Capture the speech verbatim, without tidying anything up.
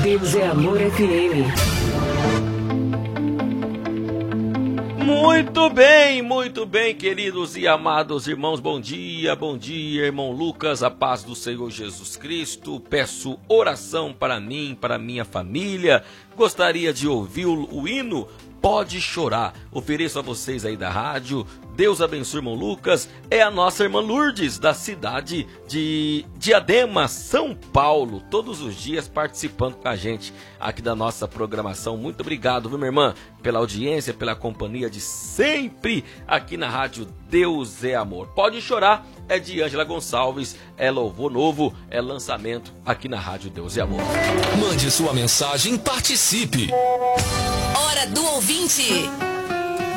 Deus é Amor F M. Muito bem, muito bem, queridos e amados irmãos, bom dia, bom dia, irmão Lucas, a paz do Senhor Jesus Cristo. Peço oração para mim, para minha família. Gostaria de ouvir o, o hino Pode Chorar. Ofereço a vocês aí da rádio. Deus abençoe, irmão Lucas. É a nossa irmã Lourdes, da cidade de Diadema, São Paulo. Todos os dias participando com a gente aqui da nossa programação. Muito obrigado, viu, minha irmã? Pela audiência, pela companhia de sempre aqui na rádio Deus é Amor. Pode Chorar é de Ângela Gonçalves. É louvor novo, é lançamento aqui na rádio Deus é Amor. Mande sua mensagem e participe. Hora do ouvinte.